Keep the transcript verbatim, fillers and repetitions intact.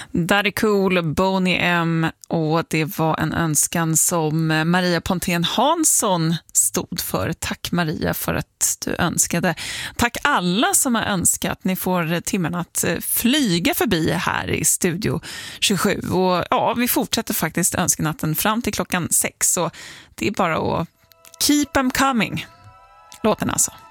Daddy Cool, Boney M, och det var en önskan som Maria Pontén Hansson stod för. Tack Maria för att du önskade. Tack alla som har önskat. Ni får timmen att flyga förbi här i Studio tjugosju. Och ja, vi fortsätter faktiskt önskenatten fram till klockan sex. Så det är bara att keep them coming. Låten alltså.